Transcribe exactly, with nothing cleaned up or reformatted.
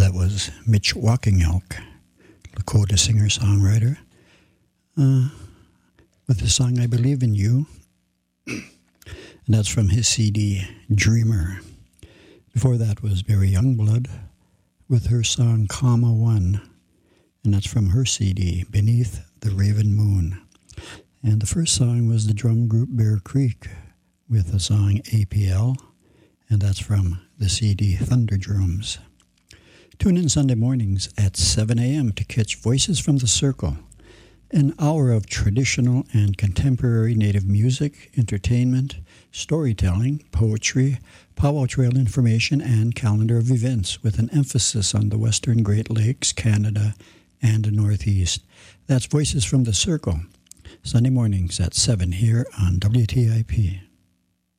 That was Mitch Walking Elk, Lakota singer-songwriter, uh, with the song I Believe in You. And that's from his C D, Dreamer. Before that was Barry Youngblood with her song Comma One. And that's from her C D, Beneath the Raven Moon. And the first song was the drum group Bear Creek with the song A P L. And that's from the C D Thunder Drums. Tune in Sunday mornings at seven a.m. to catch Voices from the Circle, an hour of traditional and contemporary Native music, entertainment, storytelling, poetry, powwow trail information, and calendar of events with an emphasis on the Western Great Lakes, Canada, and the Northeast. That's Voices from the Circle, Sunday mornings at seven here on W T I P.